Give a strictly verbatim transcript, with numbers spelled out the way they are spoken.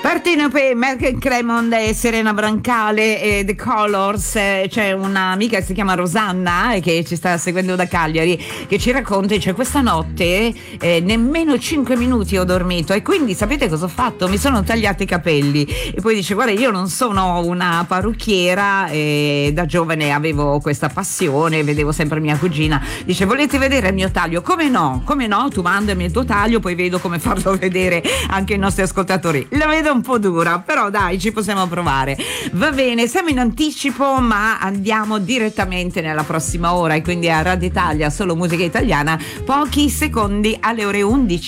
Partenope, Merkel Cremond e Serena Brancale e The Colors. C'è un'amica che si chiama Rosanna e che ci sta seguendo da Cagliari, che ci racconta, dice: questa notte eh, nemmeno cinque minuti ho dormito e quindi sapete cosa ho fatto? Mi sono tagliati i capelli. E poi dice: guarda, io non sono una parrucchiera e da giovane avevo questa passione, vedevo sempre mia cugina. Dice: volete vedere il mio taglio? Come no? Come no? Tu mandami il tuo taglio, poi vedo come farlo vedere anche ai nostri ascoltatori. La vedo un po' dura, però dai, ci possiamo provare. Va bene, siamo in anticipo, ma andiamo direttamente nella prossima ora, e quindi a Radio Italia, solo musica italiana, pochi secondi alle ore undici.